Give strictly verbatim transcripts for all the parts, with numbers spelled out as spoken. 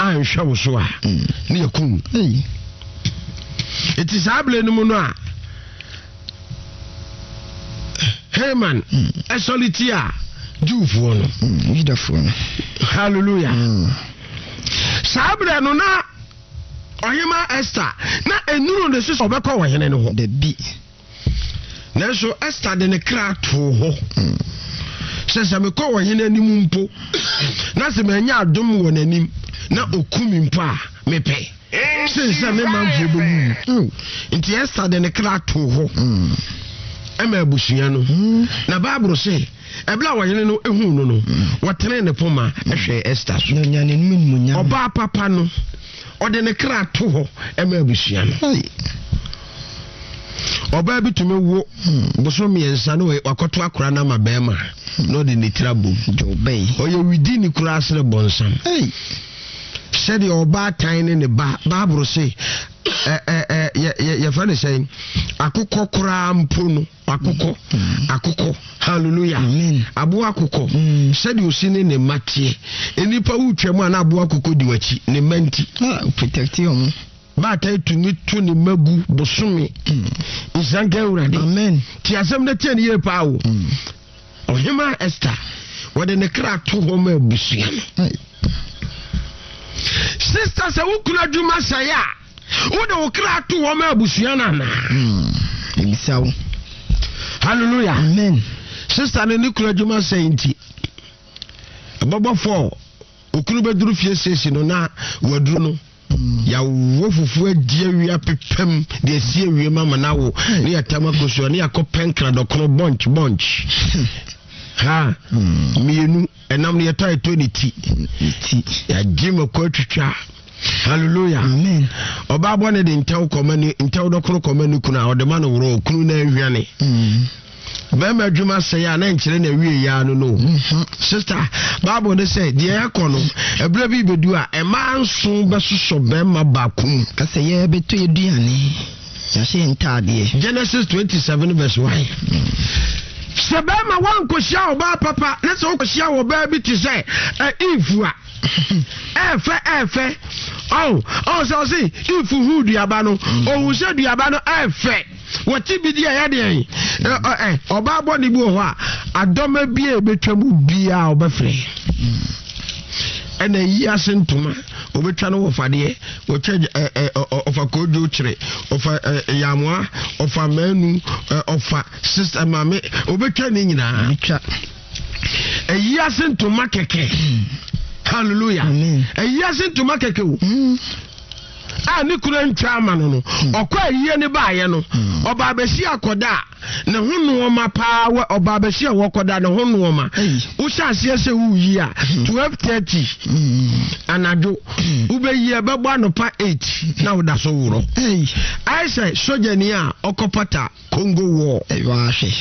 an hwe so a ne yakum eh it is able no mu no a Haman esolitia Jewfo no Judafo no hallelujah sabre no na Oyema Esther na enuru ne so obekọ wo hene ne ho the bi na so Esther de ne kra to ho se se me ko wo hene anim mpo na se me nya adom wo nanim na okumi mpo a mepe se se me manfo be mu nti Esther de ne kra to ho ema abusuya no na Bible say ebla wo hene no ehu no no wotene ne poma ehwe Esther so nya ne num nya oba papa no ode ne kra to ho ema abusuya no oba bitumi wo boso miensa no wakoto akora na mabema no de ne tirabom jobei oye widi ni kura asre bonsam hey said the oba tiny ne ba Bible say eh eh eh ye fa ne say akukọ kura mpo no akukọ akukọ hallelujah amen abo akukọ said you see ne matie enipa wutwam ana abo akukọ di wachi ne manti ah protect you ba ta tumi tu ne magu bosome izanga urade amen ti asem na tie ne ye pa wo Ohema Esther wode ne kra to ho ma abusuya no sister se wukuna djuma saya wode wo kra to ho ma abusuya na na ibisawo hallelujah amen sister ne ni kura djuma sayinti baba four okunu beduru fie sesi no na waduru no ya wo fufu adie wi apepem de asie wi mama na wo ne yatama koso ne yakopenkra dokono bunch bunch ha mienu enam ne yata etoni ti ti ya jima ko twitwa hallelujah amen oba bo ne de ntaw komani ntaw dokono komani kuna odema no woro okunu na ahwiane bema adwuma say ya na nkire na wie ya no no sister Bible ne say de yakono ebra bi bedu a ema nso besoso bema bakum ka say ye beto eduane ya she ntade Genesis twenty-seven verse one sebema wankohia oba papa na so kohia oba bi ti say ifu a efe efe oh oh so see ifu hu duaba no ohun se duaba no efe wati bidi ya de eh eh oba bo ni bu ho a adoma bi e betwamu bia obafre ena yi asentuma obetwa no wofade wotwa ofa kojo kire ofa yamwa ofa manu ofa sister mame obetwa ni nyina twa eyi asentuma keke hallelujah amen eyi asentuma keke o a ni kura ntwa ama no no okwa yiye ne baaye no oba abesi akoda ne hunu ma pa oba abesi awokoda ne hunu ma wo hyase ase wu yi a twelve thirty anajo ube yi e bebo anopa eight na wo da so wuro I say soja ni a okopata Congo war e wa hwe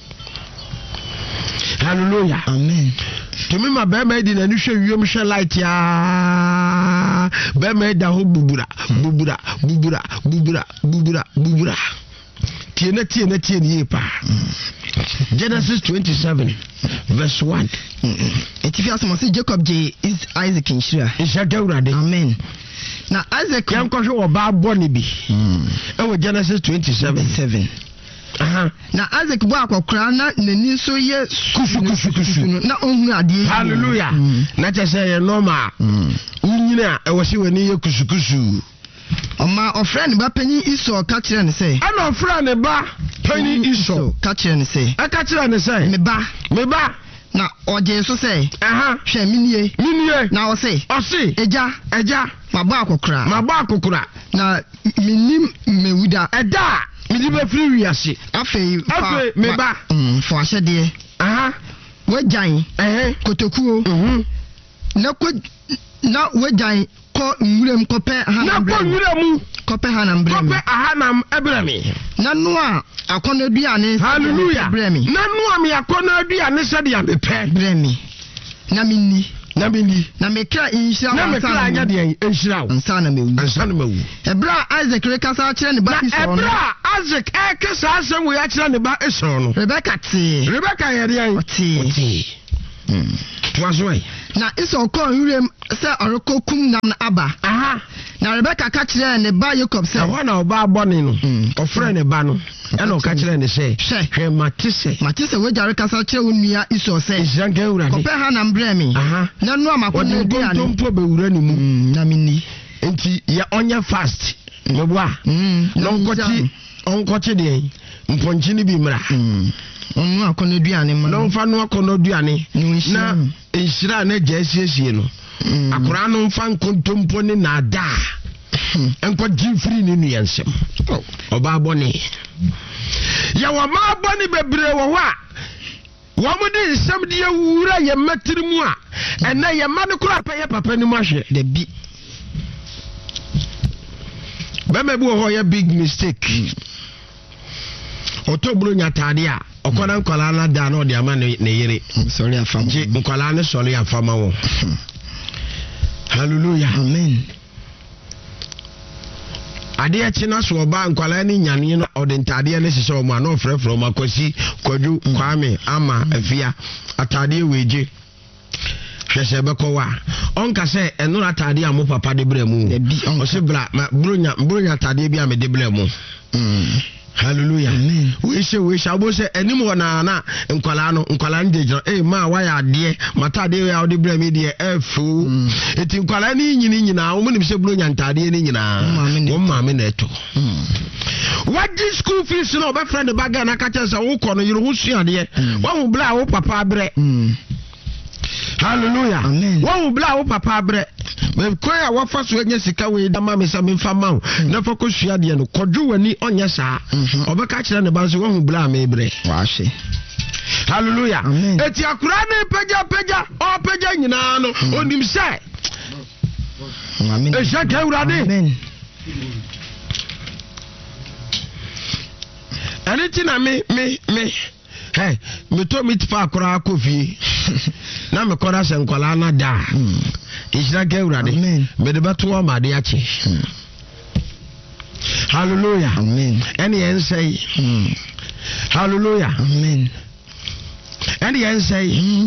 hallelujah amen to me ma be ma di na ni hwe wiem hwe light ya be ma da ho bubura bubura bubura bubura bubura bubura tiene tiene tiene ye pa Genesis twenty-seven verse one etifi asoma say Jacob je is Isaac in Shira Isaac urade amen na Isaac yam ko hwe oba boni bi e wo Genesis twenty-seven seven aha na Isaac bo akokra na nani so ye kusu kusu kusu na ohun ade hallelujah na che say ye normal unyina e wo se wani ye kusu kusu Oma ofrani ba panyi Iso ka kire ne say ana ofrani ba panyi Iso ka kire ne say e ka kire ne say me ba me ba na oje so say aha hwe minie minie na o say o say eja eja ma ba akokra ma ba akokra na minim mewuda eda midi be free wiase afei afei me ba mm fo ahyede aha wajan eh kotokuo mhm na ko na wajan ko nwurem ko pe ha na ko nwurem ko pe ha na mbrem ko pe aha na ebremi na no a akono duane hallelujah bremi na no a me akono duane se de am pe bremi na minni na minni na mekra inhira na mekra anya de enhira wo ansa na mewu ansa na mewu ebra Isaac rekasa kire ne ba Iso no ebra Isaac e kesa asem we ya kire ne ba Iso no Rebecca ti Rebecca ye de oti oti mm was way. Na Esau call Urim say oroko kum nam aba. Aha. Na Rebecca catch there and ba Jacob say. Na wana oba boni no. Ofre ne ba no. E na o catch there ne say. Hwe Matise. Matise we jare kasa kire onua Esau say. Isranka ewura ni. Kope ha na mbre mi. Aha. Na no amakona di ani. Won to be wura ni mu. Na mini. Enti ya onya fast. Meboa. No nkochi onkochi de. Mponchi ni bi mra. Onu akono duane ma. No mfa no akono duane. Na enhira na jaasiesie no. Akora no mfa nkontompo ni na ada. Enko jifri ni nu yansem. Oba boni. Ya wa ma boni bebre wo ho a. Wo mo de nsem de awura ye matiri mu a. Ena ye ma ne kura pa ye papa ni mu ahwe. Da bi. Ba me bi wo ho ye big mistake. Otobro nyatade a okona nkwala na da na odi ama ne yere. Sorry afam. Je nkwala ne sorry afama wo. Hallelujah. Amen. Ade achi na so oba nkwala ni nyane no odentade ne sese o ma no frefro makosi kwadu kwame ama afia atade weje hwese bekowa onka se eno atade a mo papa de bremu o se bra bronya bronya atade bi a me de bremu. Mm. Hallelujah. Amen. We say we shall bo say enim wona na nkwala no nkwala ndejira eh ma wa ya de mata de ya odi bra me de efu eti nkwala ni nyini nyina wo nim se bro nyantade ni nyina wo ma me na eto what this school fees no be friend baga na ka chese wo ko no yiro wo suade wo hu bla wo papa bre. Hallelujah. Amen. Wo bla wo papa bre me koya wa fa so anya sika we da ma me sa me fa ma na fa ko sua de no kodwo wani onya sa obeka kire ne ba so wo hu bla me bre wa hye. Hallelujah. Eti akura ne peja peja o peja nyina no onim se amen. E sha ka urade amen. Ani ti na me me me hey me to meet fa akura kofi na me kora se nkwala na da isra ka urade me de beto ma de achi. Hallelujah. Amen. Any en say hallelujah. Amen. Any en say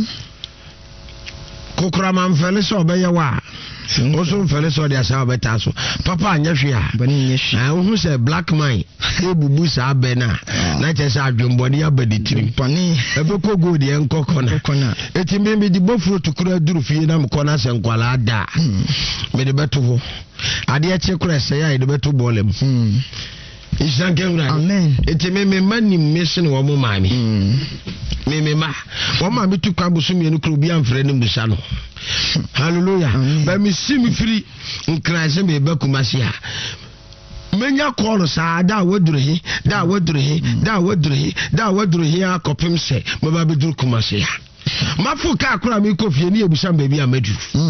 kokora man fele so obeye wa oso fele so de asa obeta so papa anya hwe a bani nya hwe ah wo say black man e bubu sa be na na che sa adwombode abadi tirim pani ebe ko go de enkoko na eti me me di bofuro tukura duru fie na mkona se nkwala ada me de beto ho ade a che kura se ya de beto bolem Ishanke ura. Amen. Eti me me mani mission wo mo mami. Me me ma. Wo mami tu kwa busu mi enu kro bi amfre ne mbusa no. Hallelujah. Ba mi simi free nkranse me ba kumasi a. Menya call sa da waduru hi, da waduru hi, da waduru hi, da waduru hi akopem se me ba be duru kumasi a. Mafu ka akura mi kofie ni ebusa baby amadu.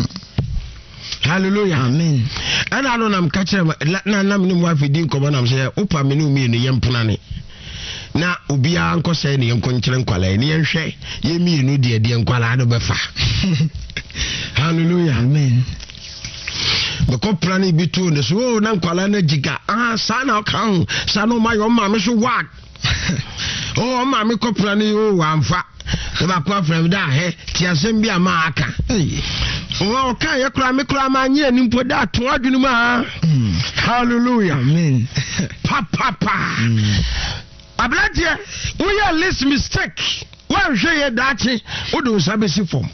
Hallelujah. Amen. And I don't am catching na na me wife din ko na say upa me no me no yempuna ne. Na obia anko say ne yenko nkyere nkwala ne yenhwe ye mi no de de nkwala no befa. Hallelujah. Amen. Beko plani bitu ne so na nkwala na jiga ah sana kan sana ma yo ma me so what. Oh ma me ko plani o amfa. Se ba kwa from da he ti asem bi ama aka. Oh kan ye kura me kura ma nye ni mpo da to adwunu ma. Hallelujah. Amen. Papa pa. Ablatie we ya list mistake. Wa hwe ye dachi wo do sabesi form.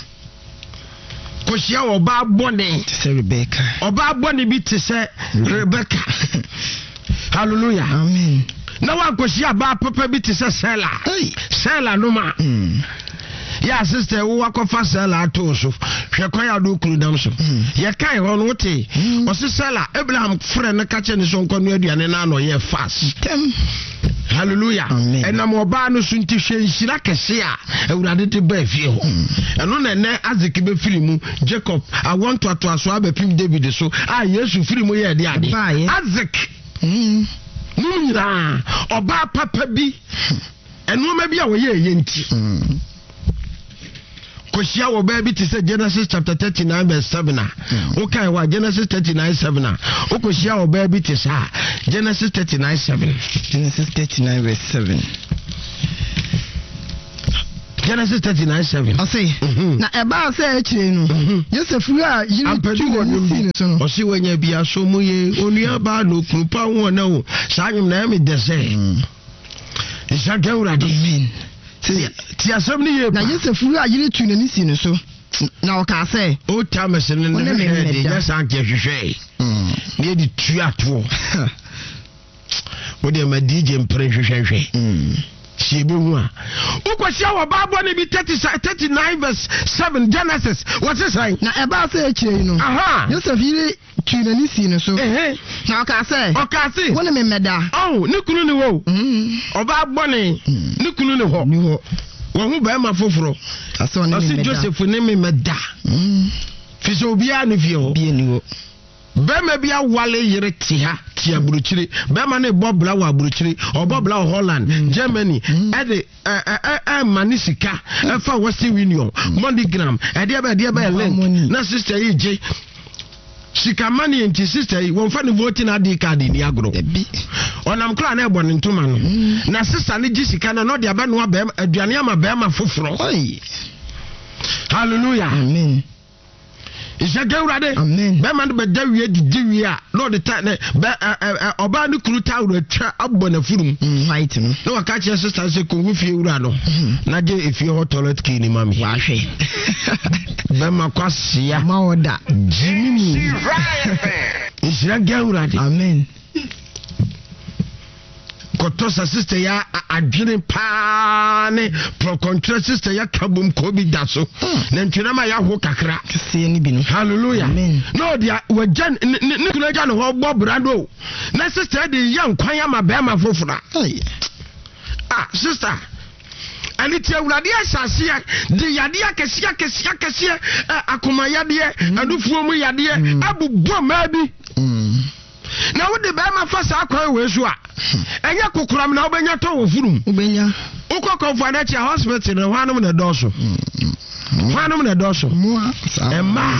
Koshia oba bone se Rebecca. Oba bone bi te se Rebecca. Hallelujah. Amen. Na wa koshia ba papa bi te se Sela. Sela no ma. Ya sister wo wakofa Sela to so. Hwe kwa ya do kuru dam so. Ye kai ho no te. O se Sela Abraham friend na ka che ne so nkonu aduane na no ye fast. Hallelujah. Ena mo ba no sunti hwe nhira kese a awurade te ba fie ho. Eno na ne Azek be firimu Jacob I want to to aso abepim David so ah Yesu firimu ye de ade. Azek. Mm. Nunyira oba papa bi eno ma bi a wo ye ye nti. Mm. Koshia wo ba bi te say Genesis chapter thirty-nine verse seven a. Okay wa Genesis thirty-nine seven a. O koshia wo ba bi te sa Genesis thirty-nine seven. Genesis thirty-nine verse seven. Genesis thirty-nine seven. I say, na eba say actually no. Joseph a yiri tu wonu bi so no. O si wanya bia so mu ye onua ba no krupa ho na o. Sa nwum na me de say. Isa gawurade. Amen. Ti asem ni ye. Na Joseph a yiri tu na ni si no so. Na o ka say, o tamese ne ne de ya san ke hwehwe. Mm. Ne di tu ato. Wo de ma D J mpre hwehwe. Mm. Shibu a ukwasi awo babo ne bi thirty-nine verse seven Genesis what is saying na eba say akire no aha Joseph yiri tuna ni si no so eh na o ka say o ka say wona me meda oh ne kunu ni wo mm oba bone ne kunu ni ho ni ho wo hu ba ma foforo aso ne me meda Joseph ne me meda mm fi so bia ne fi ho bia ni wo Bema bia wale yere ti ha ti aburuchiri bema ne bobla wa aburuchiri o bobla o Holland mm. Germany mm. e de eh eh eh manisika e fa Western Union mm. MoneyGram e de ba de ba link na sister yi je sika money enti sister yi won fa ne voting I D card ni agro bi onam kra na e bone ntoma no mm. na sister ne ji sika na no de aba no aba aduane ama ba ma foforo hallelujah amen. Isa gawurade amen be man be dawie didiwie a no the time be oba ne kuru tawro atwa abona furum right no no waka che sister se ko hu fie wura no na je efie hot toilet key ni mami wa hwe be ma kwasia ma oda jimmy Isa gawurade amen kotosa sister ya adwene pa ne pro control sister ya kabum ko bi da so na ntwena ma ya ho kakra kese ni bi no hallelujah amen no dia wajan ne kunu ja no ho bo brado na sister de ya nkwan ya ma ba ma fofora ah sister ani ti awurade asase ya de yade akese akese akese akoma yade adufuo mu yade abubu ma bi na wo de ba ma fa sa akwa we so a enya kokoram na obenya to wo furum obenya ukoko for na chi hospital na hwanum na doso hwanum na doso emma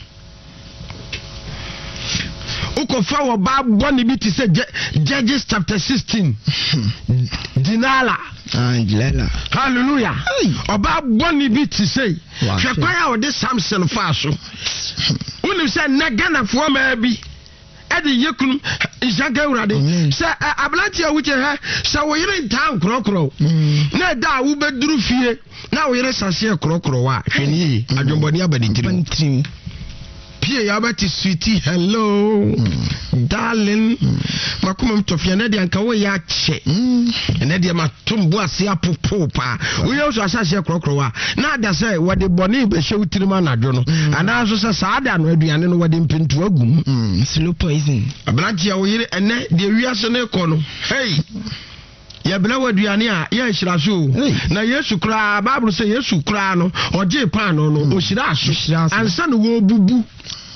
ukofa wo ba boni bi ti se Judges chapter sixteen dinala Angela hallelujah oba boni bi ti se hwekwa ya wo de Samson fa so unim se na Ghana fo ma bi edi yekun Isaga urade se ablanti awuche ha se wo yire tan krokro na da wo beduru fie na wo yire sase krokro wa hwani adwomboni abadi tiri pie ya bati sweetie hello mm. darling makuma mtofia na dia nka wo ya che na dia matumbu ase apopo pa wo ye so asase krokro wa na da se wo de boni be hwe utirima na dwo no ana so se saada no aduane no wo de mpintu agum slow poison ablanti ya wo yire ene de wiase ne ko no hey ya bela waduane a ya hira so na Yesu kra Bible say Yesu kra no oje pan no no ohira so ansa no wo bubu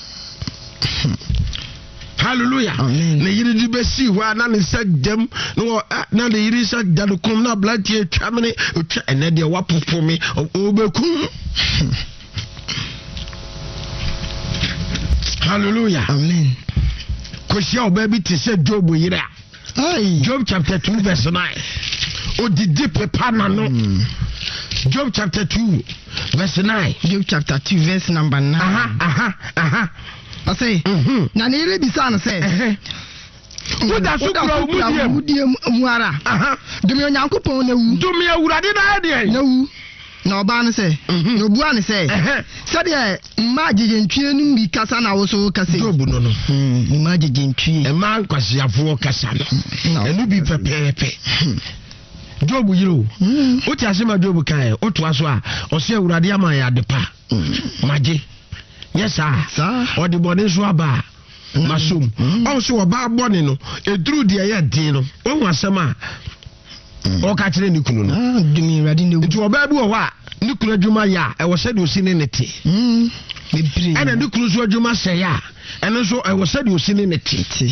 hallelujah amen na yiri di besi ho na ne sagdam no na de yiri sagdam kom na blantie twamene otwa ene de wapopo me obekum hallelujah amen kosia obabi ti se Job yira Aye. Job chapter two verse nine. O didi pepa na no. Job chapter two verse nine. Job chapter two verse number nine. Aha aha aha. I say. Mhm. Na ne re bisa na say. Wo da su kura mudiem muara. Aha. Dumi onyankopon na wu. Dumi awurade na de. Na wu. Na oba ne say. No bua ne say. Say de ma jejentwie nu bi kasa na wo so kasa. Job no no. Mm, ma jejentwie. E ma nkwasiafo kasa no. Enu bi pepepe. Job yiro. O ti asema Job kan o to aso a o se awurade ama ya de pa. Maje. Yes sir. O de bone so aba. Masum. O so oba bone no eduru de ya din no. O hu asema o ka kire ni kunu no. Ah, dumi radi ne wu. Nti oba bi wo wa ni kunu adwuma ya e wo se de osi ne nete. Mm. Bibiri. Ana ni kunu so adwuma se ya. Eno so e wo se de osi ne nete.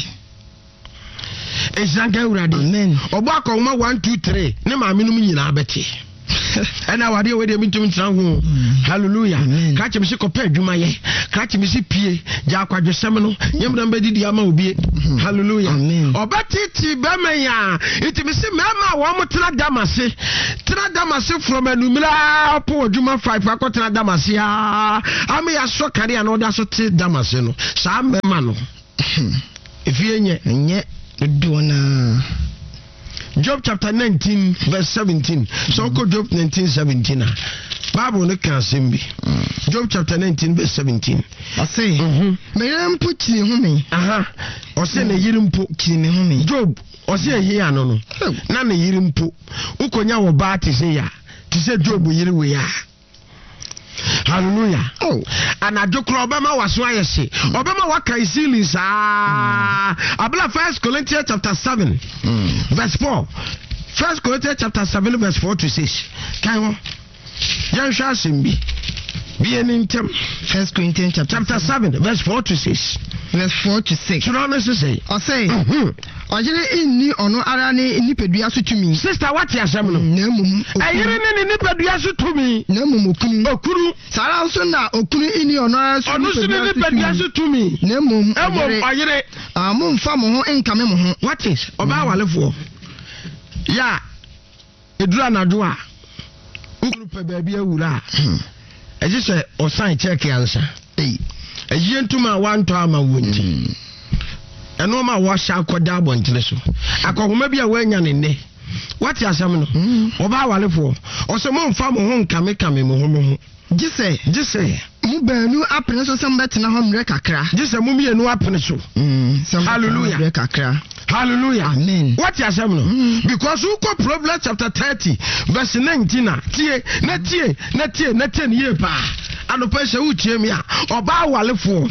Ezanga urade. Amen. Oba akoma one two three ne ma menum nyina abete. And I wadi we de mintum trangu. Hallelujah. Kache mi se ko pe adwuma ye. Kache mi se pie. Ja kwadwesem no. Yem na mbedi di ama obi. Hallelujah. Obetiti be me ya. Iti mi se mema wo mo tena damase. Tena damase from enumira po adwuma five akotena damase ya. Ame ya so kare an oda so te damase no. Sa mema no. Ifie nye nye do na Job chapter nineteen verse seventeen. So ko Job nineteen seventeen. Bible no can simbi. Job chapter nineteen verse seventeen. I say, mhm. Me yirmpo chini ho me. Aha. O say na yirmpo chini ho me. Job, o say ye ya no no. Na na yirmpo. Ukonya wo ba te say ya. Te say Job yirwe ya. Hallelujah. Oh, and I do Obama was why I say Obama what can see is ah Abla First Corinthians chapter seven mm. verse four. First Corinthians chapter seven verse four to six. Can you shall simbi be an intem. First Corinthians chapter, chapter seven verse four to six. Verse four to six. Should I say? I say. Ojere inni ono ara ni nipadua so tumi. Sister, what you asem no? Na mum. Ayire ni nipadua so tumi. Na mum okunu. Okunu. Sara so na okunu inni ono ara so. Ono so nipadua so tumi. Na mum. Emo ayire. Ah mum fa mo ho enkame mo ho. What is? Oba walefo. Ya. Edura najo a. Ukunu pe baabi awura. Eje se osan check answer. Eh. Eje ntuma wanto ama wonti. Eno ma wa sha akoda abontere so akogoma bia wanya ne ne wati asem no oba walefo osemo mfa mo ho nkame kame mo ho mo ho gise gise mu baanu apene so sem betena ho mre kakra gise mu mienu apene so hallelujah mre kakra hallelujah amen wati asem no because who go Proverbs chapter thirty verse nineteen na tie na tie na tie na tie ne ye pa anopa se utie mi a oba walefo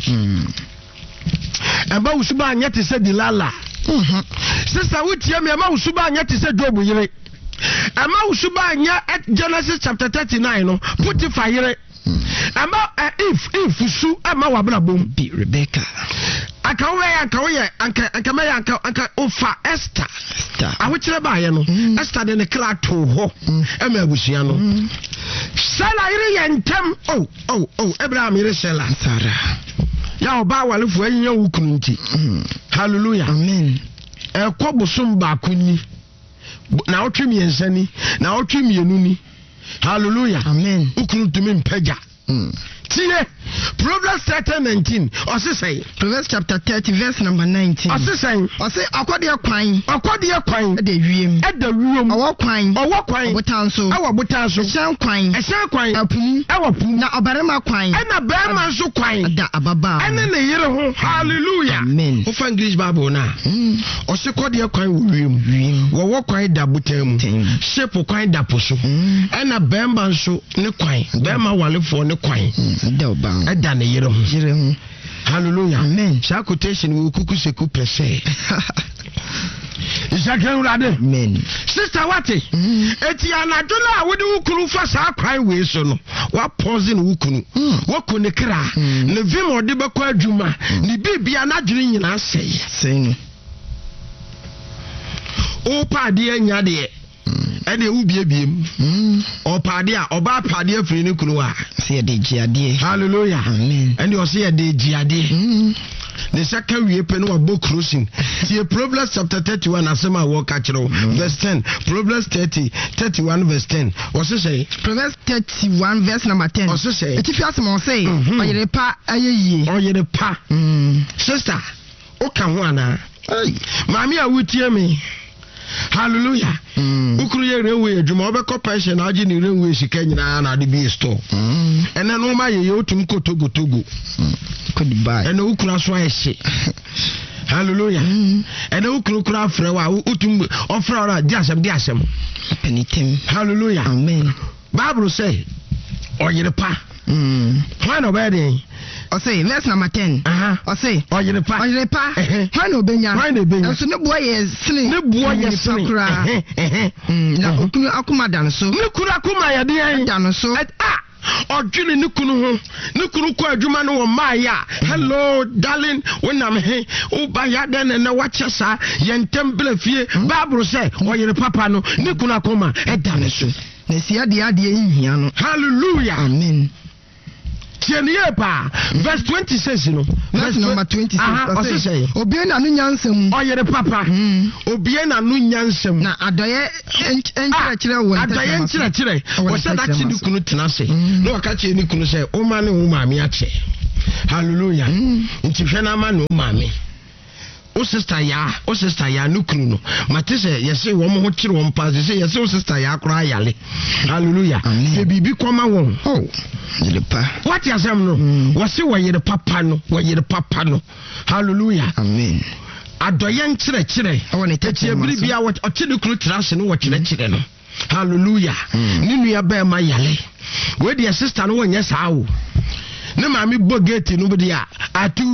Eba usuba anya te se dilala. Mhm. Sister wutie me ema usuba anya te se Job yire. Ema usuba anya at Genesis chapter thirty-nine no Potiphar yire. Ema if if su ema wabra bom bi Rebecca. Aka we aka we anka anka me anka anka ofa Esther. Esther. Awuchire ba ye no. Esther de ne kla to ho. Ema abusua no. Sala yire ye ntem. Oh oh oh Abraham yire Sala. Sarah. Ya oba walefo anya wukunu nti. Hallelujah. Amen. E kwobosum ba kunni. Na otwemi ensani, na otwemi enuni. Hallelujah. Amen. Ukunu tumi mpaja. Mm. Tie Proverbs thirty nineteen. Ose say Proverbs chapter thirty verse number nineteen. Ose say ose akode kwan. Akode kwan. E da wiem. E da wiem. Owo kwan. Owo kwan. Botanso. Awo botanso. Esan kwan. Esan kwan. Apum. Awo pum. Na obarema kwan. E na barema so kwan. Da ababa. Ene ne yire ho. Hallelujah. Amen. Ofa English Bible na. Mm. Ose kode kwan wo wiem. Wiem. Wo kwan da botam. Shape kwan da poso. Mm. E na barema so ne kwan. Barema walefo ne kwan. Da oba. E da ne yire ho. Yire ho. Hallelujah. Amen. Sa quotation we kuku seku pese. Isakran urade. Amen. Sister wati. Eti anadola wodi wukunu fa sa kwan we so no. Wa pause no wukunu. Wa konekra. Ne vim ode bekọ adwuma. Ne bibia na dwene nyina sei. Sei no. O pade anya de. Ene ubie biem. O pade a oba pade afiri ne kunu a. Se de giade. Hallelujah. Amen. Ene o se de giade. The second we pen wa book crossing. See Proverbs chapter thirty-one asema walk achiro verse ten. Proverbs thirty thirty-one verse ten. What say? Proverbs thirty-one verse number ten. What say? Eti fi asema say oyere pa ayeye. Oyere pa. Sister, o ka ho ana. Mami a wutie me. Hallelujah. Ukuru ye rewe adwuma obekọ pension na agi ni rewe sika nyina na ade bi store. Ene no ma ye otum kotogo togo. Goodbye. Ene ukuru aso ayehye. Hallelujah. Ene ukuru kura afre wa utum ofra ora di asem di asem. Penitem. Hallelujah. Amen. Bible say oyere pa. Mm. When obedient. I say verse number ten. Uh-huh. I say oyere pa. Oyere pa. When obenya. When obenya. So ne boy is sling. Ne boy is sling. Eh eh. Na okunu akuma dan so. Ne kunu akuma ya de dan so. Ah. Odwene ne kunu ho. Ne kunu kwa adwuma no wo maaya. Hello darling, when I'm here. O ba ya den na wache sa. Yentem bla fie. Bible say oyere papa no ne kunu akuma e dan so. na sia de ade nhia no. Hallelujah. Amen. Tieniye pa verse twenty-six no. Verse number twenty-six. Aha, say obie na no nyansam. Oyere papa. Obie na no nyansam. Na adoye enkyerɛkyerɛ wɔ. Adoye enkyerɛkyerɛ. Wo say that ni kunu tena se. No waka che ni kunu say o ma ne wo maame ache. Hallelujah. Nti hwɛ na ma no maame. O sister ya, o sister ya no kunu no. Mate say yesi wo mo ho kyere wo mpa say yesi o sister ya akora yale. Hallelujah. Se bibi koma won. Oh. Yelepa. What you say no? Wase wo yere papa no, wo yere papa no. Hallelujah. Amen. Adoye nkyerɛkyerɛ. Awo ne tete ebiri bia wo ɔkye ne kunu trase no wo kyerɛkyerɛ no. Hallelujah. Ni nua ba ma yale. We the sister no wonyɛ saa wo. Ne maami bo gate no bi dia. Atu.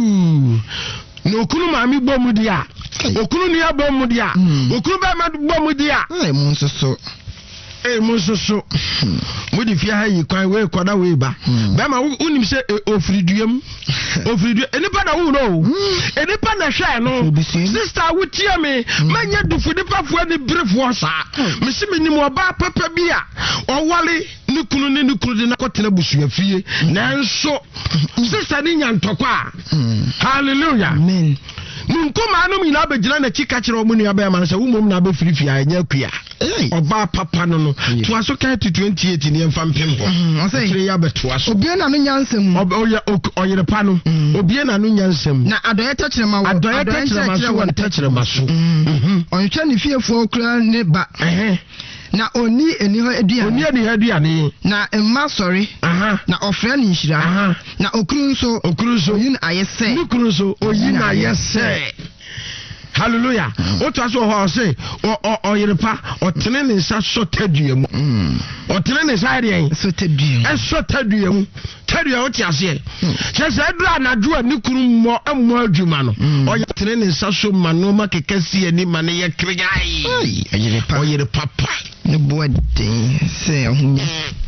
No okunu maami bo mu dia. Okunu ni abo mu dia. Okunu ba ma bo mu dia. Eh mu nso so. Eh mu nso so. Mu di fia ha yi kwan we koda we ba. Ba ma unim se ofriduam. Ofridu enipa na wo no. Enipa na hwe no. Sister wo tia me. Manya dufu nipa fo ni brefo sa. Me se menim oba papa bi a. Owale ni kunu ni ni kunu na kotena busuafie. Nanso sister ni nyantokwa. Hallelujah. Amen. Nunkoma no mi na begina na chika kire omu nua ba man se wo mom na be firifia anya kua. Oba papa no no. To aso kan to twenty-eight ni emfa mpempo. O say kire ya beto aso. Obie na no nyansam. Oye oyere pa no. Obie na no nyansam. Na adoye tachire ma wo. Adoye tachire ma so won tachire ma so. Mhm. Onhwe ne fiefo okura ne ba. Eh. Na oni eni ho aduane. Oni eni ho aduane. Na emma sorry. Aha. Na ofre ni nhira. Aha. Na okuru nso. Okuru nso. Oyin ayese. Okuru nso. Oyin ayese. Hallelujah. Oto aso ho say o o yerepa otene ne nsa so tadua mu. Otene ne nsa ade so tadua. E so tadua mu. Tadua o ti ase. Se se dra na dro ani kunu mo ammo adwuma no. O yetene ne nsa so ma no ma kekasi ani ma ne ye krigai. Ai, yerepa. O yerepa pa. Ne boade se ahunya.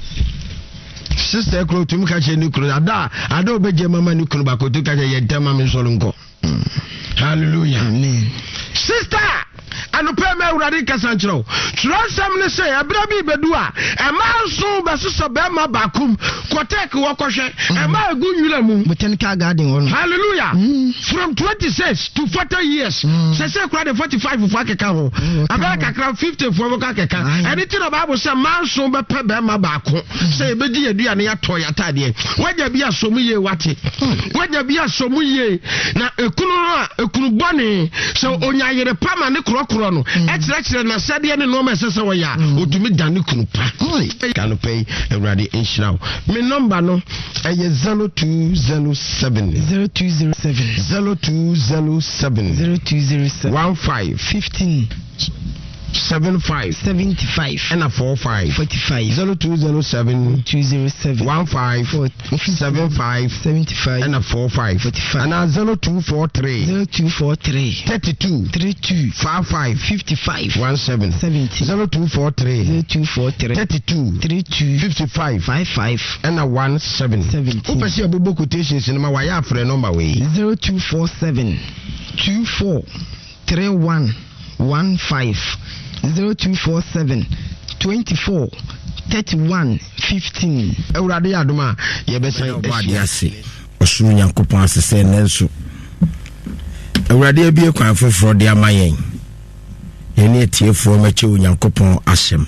Sister Kro tumi ka che ni kunu ada ada obeje mama ni kunu ba ko to ka che ye dama me so nko. Hallelujah. Amen. Sister, anu pe me urade kasanchiro. Tronsam ne say abra bi bedu a e ma so be so be ma bakum kotek wo kohwe e ma egu nwura mu botanical garden won. Hallelujah. Mm. From twenty-six to forty years. Mm. Say say kura de forty-five for akeka ho. Abra kakra fifty for wo akeka. Anything the Bible say man so be pe be ma bakum. Say be di adua ne yato yatade. Waja bi asomu ye wate. Waja bi asomu ye na ekunu a ekunu bone so onya yere pama ne krokro no e kire kire na sade ne no ma sese wo ya odumi dan ne kunu pa kanu pay everybody inshira me number no e zero two zero seven zero two zero seven zero two zero seven zero two zero seven one five fifteen seven five seventy five and a four five forty five zero two zero seven two zero seven one five seven five seventy five and a four five forty five and a zero two four three zero two four three thirty two three two five five fifty five one seven seventy zero two four three zero two four three thirty two three two fifty five five five and a one seven seventy. Upasi abubu quotations in my wire for a number way zero two four seven two four three one one five zero two four seven twenty-four thirty-one fifteen. Ewurade adoma ye be say ewurade ase osuru nyankopon asese nenso ewurade abie kwan foforo de amayen ye ne tiefo mache nyankopon asem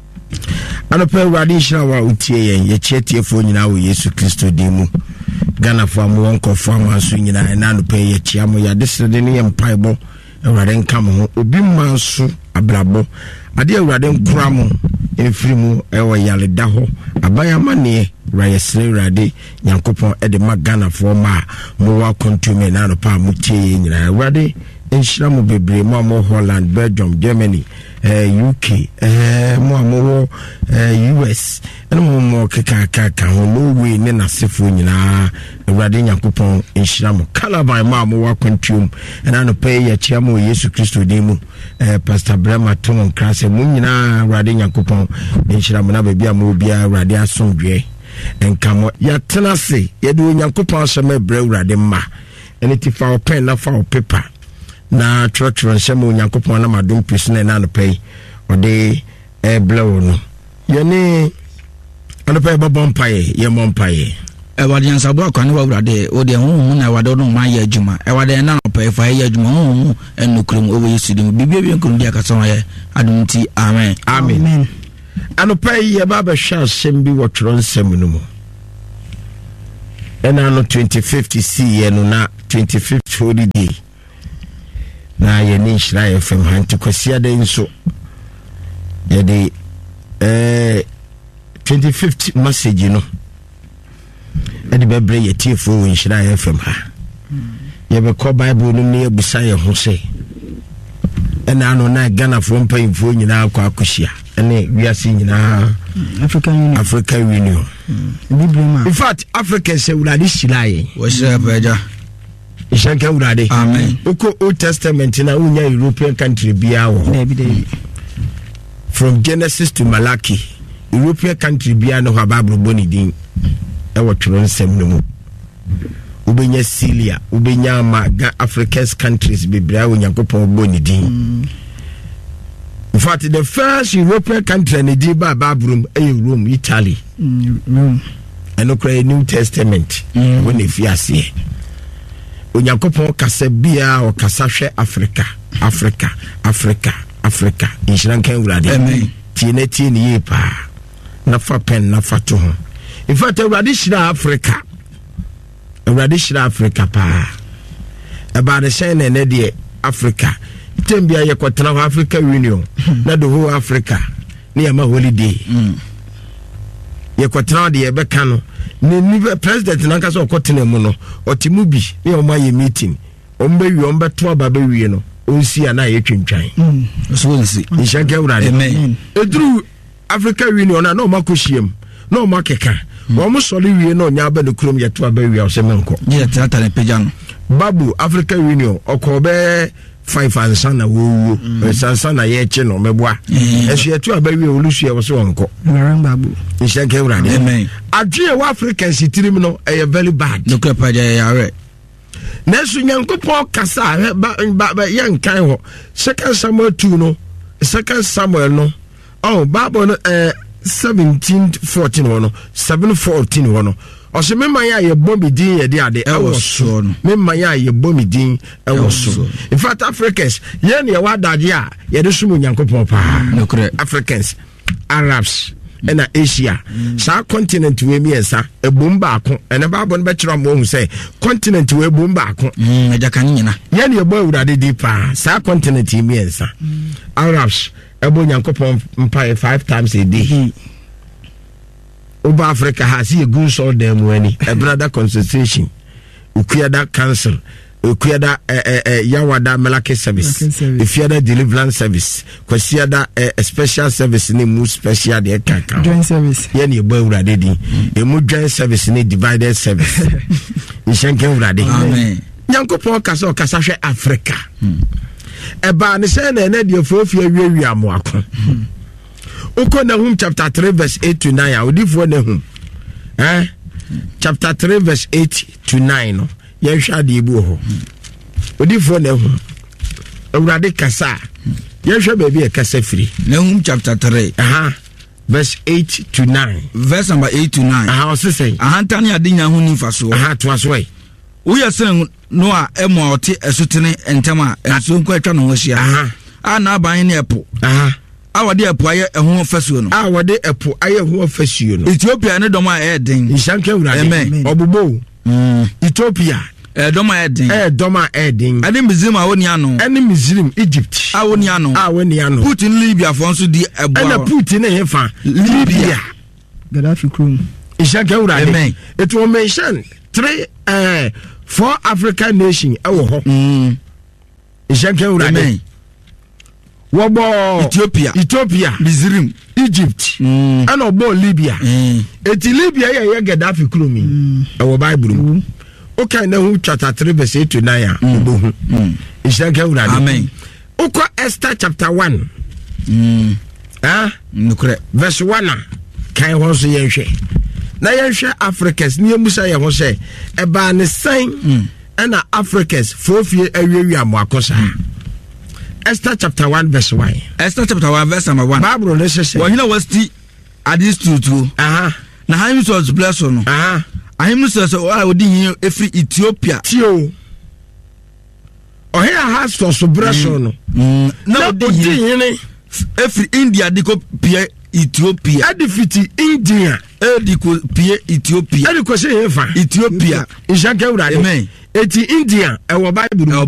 anopa ewurade nhira wa utie yen ye che tiefo nyina wo Yesu Kristo dimu Ghana fo am wonko fo am aso nyina na anopa ye chia mo ya desede ne ye mpaibo ewurade nka mo ho obi manso abrabo ade ewurade nkura mo efiri mu ewo yale da ho abayama ne rayesre ewurade nyankopon e de magana fo ma mo wa kontume na no pa mo tie nyina ewurade enhyira mo bebre mo mo Holland, Belgium, Germany, eh U K, eh mo mo eh U S ene mo mo keka kaka ho no we ne nasefo nyina ewurade nyankopon enhyira mo Calabar ma mo wa kontum na no pa ye chia mo Yesu Kristo dimu eh Pastor Brema Tom Krase mo nyina ewurade nyankopon enhyira mo na ba bia mo bia ewurade asomdwe enkamo ya tenase ye de nyankopon asema bra ewurade ma ene ti fa o pen na fa o paper na trotro nsemo nyankopon na madom pisne na no pay ode e blow no yɛne anɔpɛ yɛbɛbɔ mpaeɛ yɛmmɔ mpaeɛ ɛwade ansabo akwane wa wurade o de honhom na ɛwade no ma yɛ adwuma ɛwade na no pɛ fa yɛ adwuma honhom ɛnokrum o yɛ sudim bibia bi nkrum dia kasa yɛ adom ti amen amen anɔpɛ yɛba bɛhwɛ asɛm bi wɔ twerɛ nsɛm no mu ɛna no twenty-fifth C yɛ no na twenty-fifth holy day na yɛne nhyira yɛ fam ha nti kwasia da nso yɛde eh, twenty-fifth message no ɛde bɛbrɛ yɛtiefo wɔ nhyira yɛ fam ha yɛbɛkɔ bible no ne yɛbusa yɛ ho sɛ ɛna ano na Ghanafoɔ mpanyimfoɔ nyinaa akɔ akɔhyia ɛne wiase nyinaa African Union African Union mm. in fact Africa sɛ wurade hyira yɛ wɔhyira pɛgya Ishanka wurade amen oko Old Testament na unya European country biya wo David David from Genesis to Malachi European country biya no Bible boni din e wo tworo nsem no mu ubenya Syria ubenya Maga Africa's countries bibra wo Nyankopon boni din mm. In fact the first European country ne di ba Bible e Rome Italy mm, Rome and okra New Testament mm. when if yase Onyankopon kasa bia o kasa hwe Africa Africa Africa Africa inshiranka urade amen tiene tiene ye pa na fa pen na fa to ho in fact urade shira Africa urade shira Africa pa about the shine na de Africa tembia ye kwotena ho Africa Union na do ho Africa na ya ma holiday mm. ye kwotena de ye beka no ne ni president na nka so okotena mu no otimu bi e o ma ye meeting o mba wi o mba to aba ba wi no onsi ana ye twentwan mm so onsi inshanka urade amen edru Africa Union na no makohiem no makeka o mo sole wi no nya ba ne krom ye to aba wi o se menko ye tata ne peja no babu Africa Union okobe five ansa na wo wo sansa na ye che no meboa esu ye to aba wi olusu ye wo so onko Ngaran babu inshanka urade amen adwe wa African sitirim no e very bad no kra peja ya re Nesu Nyankopon kasa ba ba yankan ho Second Samuel two no Second Samuel no oh Bible no eh seventeen fourteen no seven fourteen no o se memma ya ye bombi din ye de ade e wo so no memma ya ye bombi din e wo so in fact Africans ye ne ye wadaje a ye de sumu Nyankopon pa no kra Africans Arabs and Asia mm. sa continent we miensa e bomba ako ene ba bon be kira mo hu say continent we bomba ako mm e jaka nyina ye ne bo urade di pa sa continent miensa mm. Arabs e bo Nyankopon mpa five times a day mm. Over Africa has a good so them when a brother concentration ukuada council ukuada eh eh yawada melake service ifiada deliverance service kwasiada eh, special service ni mu special de kaka joint service ye ne ba urade din e mu joint service ni divided service inshanke urade amen Nyankopon kasa kasa hwe Africa e ba ne se na na de fofia wiawi amoako uko Nahum chapter three verse eight to nine odifo Nahum eh chapter three verse eight to nine ye hwa de ebu ho odifo Nahum awurade kasa ye hwa ba bi e kasa firi Nahum chapter three aha verse eight to nine verse number eight to nine aha o se say aha ntane ade nya ho nifa so aha to aso e wo ye sen no a emo ote esutene entama enso nko atwa no ho hia aha ana aban ne epo aha awade epo aye eho fasuo no awade epo aye ho fasuo no Ethiopia ne dom a e den inshanke urade amen obubo mm Ethiopia e dom a e den e dom a e den ade Misrim a woni ano ene Misrim Egypt a woni ano a woni ano Putin Libya fon so di ebo ene Putin ne hefa Libya Gaddafi krum inshanke urade amen it will mention three uh, four African nation e wo ho mm inshanke urade amen wobo Ethiopia Ethiopia Misrim Egypt mm and obo Libya mm eti Libya ye ye Gaddafi krumi mm. e wo Bible mm. okay na hu chapter three verse eight to nine obo hu mm inshanke urade amen uko Esther chapter one mm ah nukre verse one kan ho so ye hwe na ye hwe Africans ni emusa ye ho se e ba ne san mm. na Africans fofie awiawi amoakosa Esther chapter one verse one Esther chapter one verse number one Bible no se se wo hina wasti adis tutu aha na Hymsos bless no aha Hymsos wa odi hin efri Ethiopia tio ohia Hymsos bless no na odi hin efri India diko pie Ethiopia edifiti India ediko pie Ethiopia ediko se hefa Ethiopia insha ka urade amen eti India e wo Bible